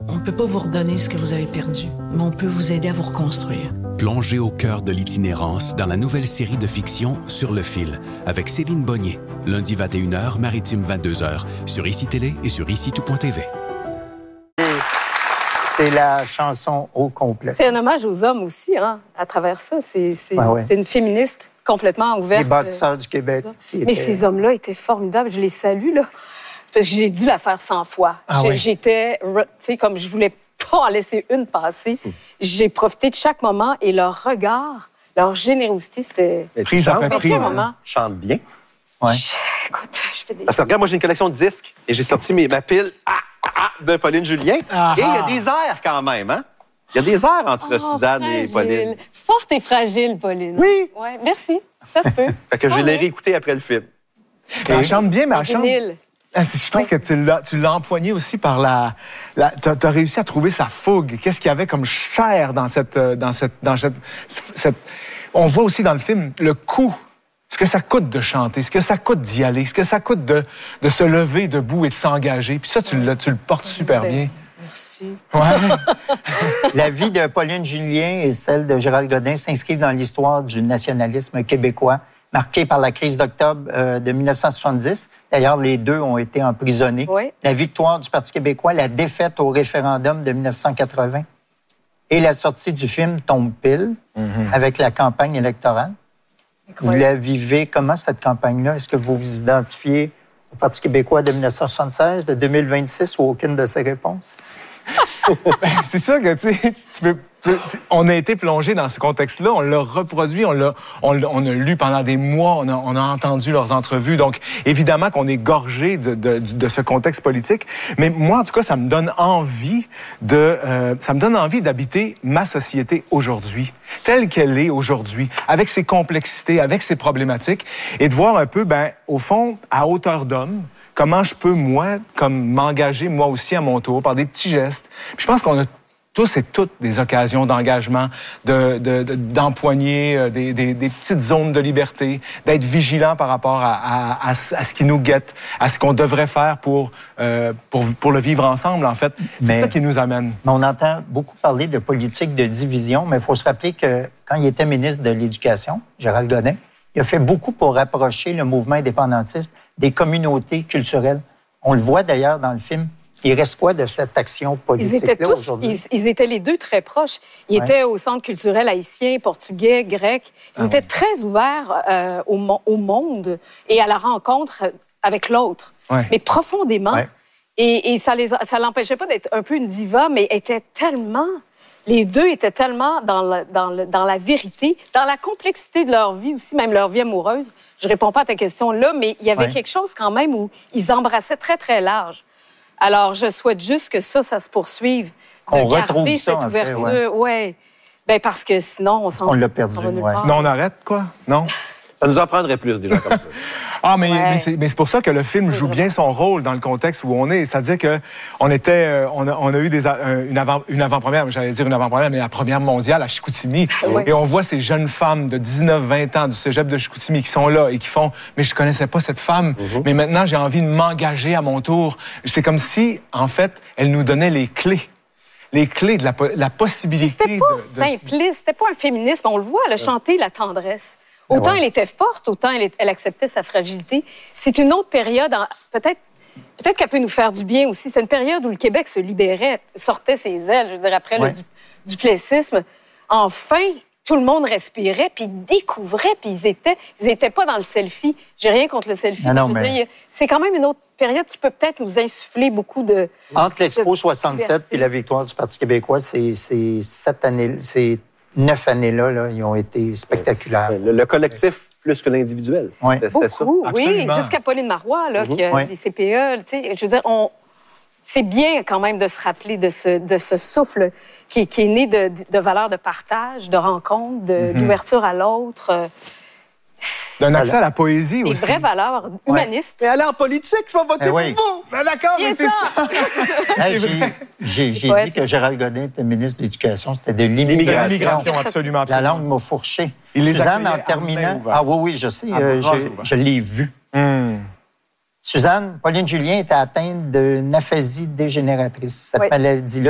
On ne peut pas vous redonner ce que vous avez perdu, mais on peut vous aider à vous reconstruire. Plongez au cœur de l'itinérance dans la nouvelle série de fiction Sur le fil, avec Céline Bonnier, lundi 21h, maritime 22h, sur ICI Télé et sur ICI-tout.tv. C'est la chanson au complet. C'est un hommage aux hommes aussi, hein, à travers ça. C'est une féministe complètement ouverte. Les bâtisseurs du Québec. Mais ces hommes-là étaient formidables. Je les salue, là. Parce que j'ai dû la faire 100 fois. J'étais, tu sais, comme je voulais pas en laisser une passer. J'ai profité de chaque moment et leur regard, leur générosité, c'était... Prise après prise. Chante bien. Ouais. Écoute, je fais des... Parce que regarde, moi, j'ai une collection de disques et j'ai sorti ma pile de Pauline Julien. Ah, et il y a des airs quand même, hein? Il y a des airs entre Suzanne et Pauline. Forte et fragile, Pauline. Oui. Ouais, merci. Ça se peut. Fait que je l'ai réécouté après le film. Elle chante bien, mais elle chante... Vinyle. Je trouve que tu l'as empoigné aussi par tu as réussi à trouver sa fougue. Qu'est-ce qu'il y avait comme chair dans cette... On voit aussi dans le film le coût, ce que ça coûte de chanter, ce que ça coûte d'y aller, ce que ça coûte de se lever debout et de s'engager. Puis ça, tu le portes super bien. Merci. Ouais. La vie de Pauline Julien et celle de Gérald Godin s'inscrivent dans l'histoire du nationalisme québécois, marquée par la crise d'octobre de 1970. D'ailleurs, les deux ont été emprisonnés. Oui. La victoire du Parti québécois, la défaite au référendum de 1980 et la sortie du film Tombe pile avec la campagne électorale. Vous la vivez comment, cette campagne-là? Est-ce que vous vous identifiez au Parti québécois de 1976, de 2026 ou aucune de ces réponses? C'est ça que, on a été plongé dans ce contexte-là, on l'a reproduit, on a lu pendant des mois, on a entendu leurs entrevues. Donc, évidemment qu'on est gorgé de ce contexte politique. Mais moi, en tout cas, ça me donne envie d'habiter ma société aujourd'hui, telle qu'elle est aujourd'hui, avec ses complexités, avec ses problématiques, et de voir un peu, au fond, à hauteur d'homme, comment je peux, moi, m'engager, moi aussi, à mon tour, par des petits gestes. Puis je pense qu'on a tous et toutes des occasions d'engagement, d'empoigner des petites zones de liberté, d'être vigilant par rapport à ce qui nous guette, à ce qu'on devrait faire pour le vivre ensemble, en fait. C'est ça qui nous amène. Mais on entend beaucoup parler de politique de division, mais il faut se rappeler que quand il était ministre de l'Éducation, Gérald Godin, il a fait beaucoup pour rapprocher le mouvement indépendantiste des communautés culturelles. On le voit d'ailleurs dans le film. Il reste quoi de cette action politique-là aujourd'hui? Ils étaient les deux très proches. Ils étaient au centre culturel haïtien, portugais, grec. Ils étaient très ouverts au monde et à la rencontre avec l'autre, mais profondément. Et ça l'empêchait pas d'être un peu une diva, mais les deux étaient tellement dans la vérité, dans la complexité de leur vie aussi, même leur vie amoureuse. Je réponds pas à ta question là, mais il y avait quelque chose quand même où ils embrassaient très, très large. Alors, je souhaite juste que ça se poursuive. Qu'on retrouve ça, cette ouverture. Oui. Ben parce que sinon, on l'a perdu. Sinon, on arrête, quoi? Non? Ça nous en prendrait plus, déjà, comme ça. Mais c'est pour ça que le film joue bien son rôle dans le contexte où on est. C'est-à-dire qu'on a eu une avant-première, j'allais dire une avant-première, mais la première mondiale à Chicoutimi. Et on voit ces jeunes femmes de 19-20 ans du cégep de Chicoutimi qui sont là et qui font « Mais je connaissais pas cette femme, mais maintenant j'ai envie de m'engager à mon tour. » C'est comme si, en fait, elle nous donnait les clés de la possibilité. C'était pas simpliste, c'était pas un féminisme. On le voit, elle a chanté la tendresse. Autant elle était forte, autant elle acceptait sa fragilité. C'est une autre période, peut-être qu'elle peut nous faire du bien aussi. C'est une période où le Québec se libérait, sortait ses ailes, je veux dire, après le duplessisme. Enfin, tout le monde respirait, puis découvrait, puis ils étaient pas dans le selfie. J'ai rien contre le selfie. C'est quand même une autre période qui peut peut-être nous insuffler beaucoup de... Entre l'Expo 67 et la victoire du Parti québécois, c'est 7 années... C'est 9 années-là, ils ont été spectaculaires. Le collectif plus que l'individuel. C'était ça. Oui, jusqu'à Pauline Marois, qui a les CPE. Je veux dire, c'est bien quand même de se rappeler de ce souffle qui est né de valeurs de partage, de rencontre, d'ouverture à l'autre. D'un accès à la poésie aussi. Des vraies valeurs humanistes. Et aller en politique, je vais voter pour vous! Ben d'accord, mais c'est ça! J'ai dit que Gérald Godin était ministre de l'Éducation, c'était de l'immigration. Absolument. La langue m'a fourché. Suzanne, en terminant... Oui, je sais, je l'ai vu. Suzanne, Pauline Julien était atteinte d'une aphasie dégénératrice. Cette maladie-là